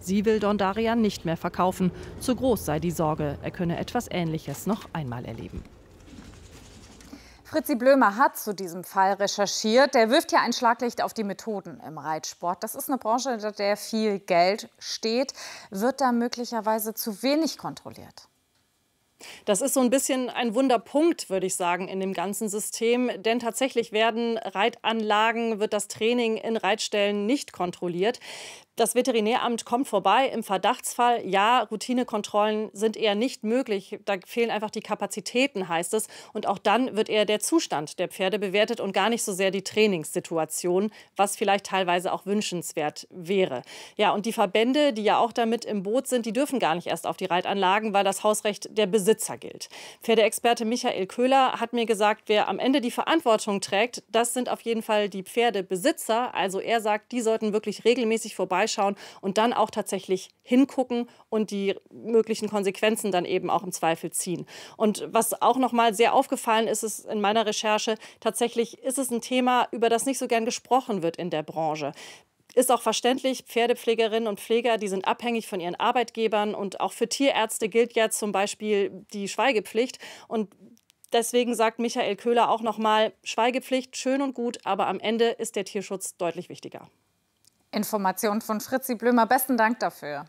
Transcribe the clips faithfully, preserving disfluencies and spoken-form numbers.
Sie will Dondarian nicht mehr verkaufen. Zu groß sei die Sorge, er könne etwas Ähnliches noch einmal erleben. Fritzi Blömer hat zu diesem Fall recherchiert. Der wirft hier ein Schlaglicht auf die Methoden im Reitsport. Das ist eine Branche, in der viel Geld steht. Wird da möglicherweise zu wenig kontrolliert? Das ist so ein bisschen ein Wunderpunkt, würde ich sagen, in dem ganzen System. Denn tatsächlich werden Reitanlagen, wird das Training in Reitstellen nicht kontrolliert. Das Veterinäramt kommt vorbei im Verdachtsfall. Ja, Routinekontrollen sind eher nicht möglich. Da fehlen einfach die Kapazitäten, heißt es. Und auch dann wird eher der Zustand der Pferde bewertet und gar nicht so sehr die Trainingssituation, was vielleicht teilweise auch wünschenswert wäre. Ja, und die Verbände, die ja auch damit im Boot sind, die dürfen gar nicht erst auf die Reitanlagen, weil das Hausrecht der Besitzer gilt. Pferdeexperte Michael Köhler hat mir gesagt, wer am Ende die Verantwortung trägt, das sind auf jeden Fall die Pferdebesitzer. Also er sagt, die sollten wirklich regelmäßig vorbeischauen und dann auch tatsächlich hingucken und die möglichen Konsequenzen dann eben auch im Zweifel ziehen. Und was auch noch mal sehr aufgefallen ist, ist in meiner Recherche, tatsächlich ist es ein Thema, über das nicht so gern gesprochen wird in der Branche. Ist auch verständlich, Pferdepflegerinnen und Pfleger, die sind abhängig von ihren Arbeitgebern. Und auch für Tierärzte gilt ja zum Beispiel die Schweigepflicht. Und deswegen sagt Michael Köhler auch noch mal, Schweigepflicht, schön und gut, aber am Ende ist der Tierschutz deutlich wichtiger. Information von Fritzi Blömer. Besten Dank dafür.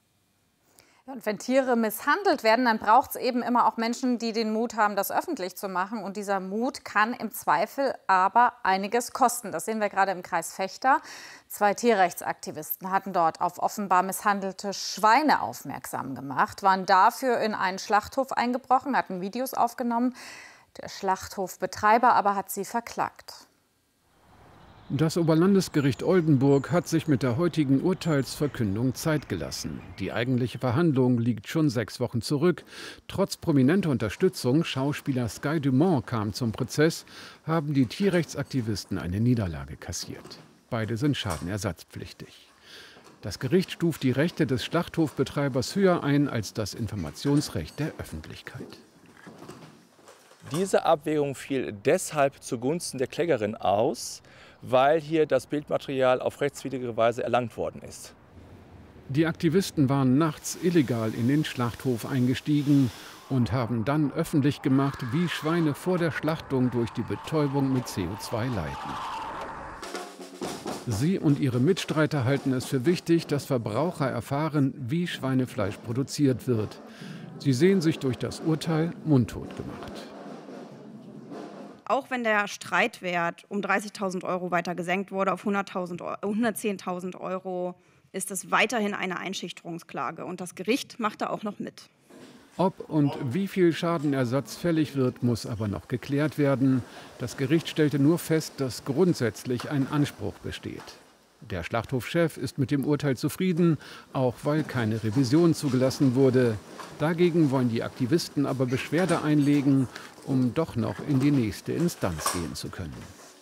Und wenn Tiere misshandelt werden, dann braucht es eben immer auch Menschen, die den Mut haben, das öffentlich zu machen. Und dieser Mut kann im Zweifel aber einiges kosten. Das sehen wir gerade im Kreis Vechta. Zwei Tierrechtsaktivisten hatten dort auf offenbar misshandelte Schweine aufmerksam gemacht, waren dafür in einen Schlachthof eingebrochen, hatten Videos aufgenommen. Der Schlachthofbetreiber aber hat sie verklagt. Das Oberlandesgericht Oldenburg hat sich mit der heutigen Urteilsverkündung Zeit gelassen. Die eigentliche Verhandlung liegt schon sechs Wochen zurück. Trotz prominenter Unterstützung, Schauspieler Sky Dumont kam zum Prozess, haben die Tierrechtsaktivisten eine Niederlage kassiert. Beide sind schadenersatzpflichtig. Das Gericht stuft die Rechte des Schlachthofbetreibers höher ein als das Informationsrecht der Öffentlichkeit. Diese Abwägung fiel deshalb zugunsten der Klägerin aus, weil hier das Bildmaterial auf rechtswidrige Weise erlangt worden ist. Die Aktivisten waren nachts illegal in den Schlachthof eingestiegen und haben dann öffentlich gemacht, wie Schweine vor der Schlachtung durch die Betäubung mit C O zwei leiden. Sie und ihre Mitstreiter halten es für wichtig, dass Verbraucher erfahren, wie Schweinefleisch produziert wird. Sie sehen sich durch das Urteil mundtot gemacht. Auch wenn der Streitwert um dreißigtausend Euro weiter gesenkt wurde auf hundertzehntausend Euro, ist es weiterhin eine Einschüchterungsklage. Und das Gericht macht da auch noch mit. Ob und wie viel Schadenersatz fällig wird, muss aber noch geklärt werden. Das Gericht stellte nur fest, dass grundsätzlich ein Anspruch besteht. Der Schlachthofchef ist mit dem Urteil zufrieden, auch weil keine Revision zugelassen wurde. Dagegen wollen die Aktivisten aber Beschwerde einlegen, um doch noch in die nächste Instanz gehen zu können.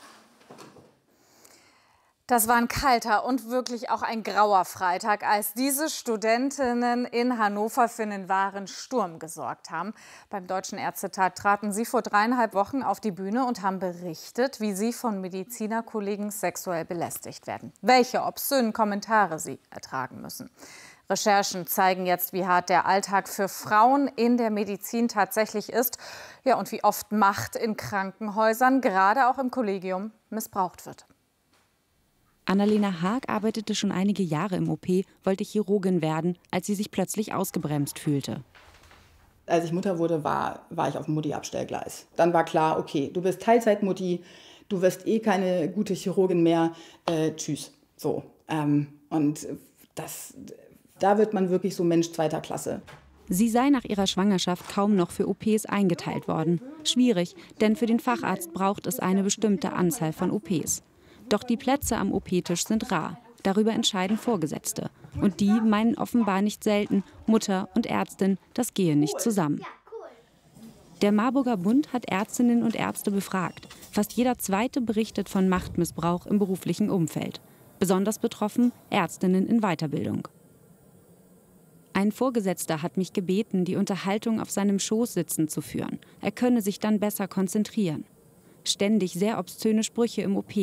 Das war ein kalter und wirklich auch ein grauer Freitag, als diese Studentinnen in Hannover für einen wahren Sturm gesorgt haben. Beim Deutschen Ärztetag traten sie vor dreieinhalb Wochen auf die Bühne und haben berichtet, wie sie von Medizinerkollegen sexuell belästigt werden. Welche obszönen Kommentare sie ertragen müssen. Recherchen zeigen jetzt, wie hart der Alltag für Frauen in der Medizin tatsächlich ist. Ja, und wie oft Macht in Krankenhäusern, gerade auch im Kollegium, missbraucht wird. Annalena Haag arbeitete schon einige Jahre im O P, wollte Chirurgin werden, als sie sich plötzlich ausgebremst fühlte. Als ich Mutter wurde, war, war ich auf dem Mutti-Abstellgleis. Dann war klar, okay, du bist Teilzeit-Mutti, du wirst eh keine gute Chirurgin mehr, äh, tschüss. So. Ähm, und das, da wird man wirklich so Mensch zweiter Klasse. Sie sei nach ihrer Schwangerschaft kaum noch für O Ps eingeteilt worden. Schwierig, denn für den Facharzt braucht es eine bestimmte Anzahl von O Ps. Doch die Plätze am O P-Tisch sind rar. Darüber entscheiden Vorgesetzte. Und die meinen offenbar nicht selten, Mutter und Ärztin, das gehe nicht zusammen. Der Marburger Bund hat Ärztinnen und Ärzte befragt. Fast jeder Zweite berichtet von Machtmissbrauch im beruflichen Umfeld. Besonders betroffen Ärztinnen in Weiterbildung. Ein Vorgesetzter hat mich gebeten, die Unterhaltung auf seinem Schoß sitzend zu führen. Er könne sich dann besser konzentrieren. Ständig sehr obszöne Sprüche im O P